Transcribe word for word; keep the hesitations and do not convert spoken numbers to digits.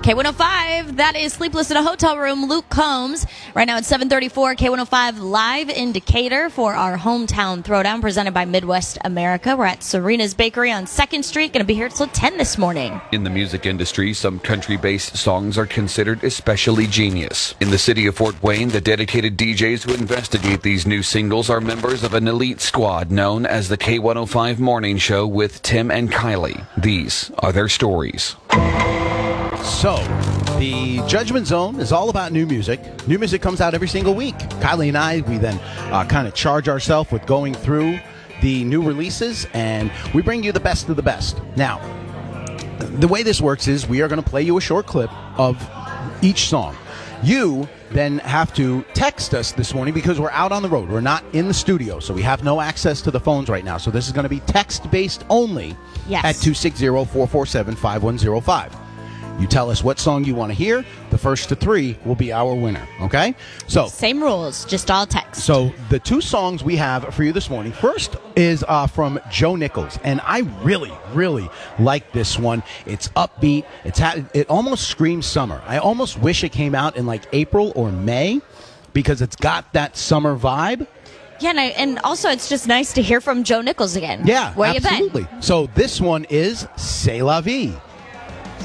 K one oh five, that is Sleepless in a Hotel Room, Luke Combs. Right now it's seven thirty-four, K one oh five live in Decatur for our Hometown Throwdown presented by Midwest America. We're at Serena's Bakery on second street. Going to be here till ten this morning. In the music industry, some country-based songs are considered especially genius. In the city of Fort Wayne, the dedicated D Js who investigate these new singles are members of an elite squad known as the K one oh five Morning Show with Tim and Kylie. These are their stories. So, the Judgment Zone is all about new music. New music comes out every single week. Kylie and I, we then uh, kind of charge ourselves with going through the new releases, and we bring you the best of the best. Now, the way this works is we are going to play you a short clip of each song. You then have to text us this morning because we're out on the road. We're not in the studio, so we have no access to the phones right now. So this is going to be text-based only yes. at two six zero, four four seven, five one zero five. You tell us what song you want to hear. The first to three will be our winner, okay? So same rules, just all text. So the two songs we have for you this morning, first is uh, from Joe Nichols, and I really, really like this one. It's upbeat. It's ha- It almost screams summer. I almost wish it came out in like April or May because it's got that summer vibe. Yeah, and, I, and also it's just nice to hear from Joe Nichols again. Yeah, Where absolutely. you been? So this one is C'est La Vie.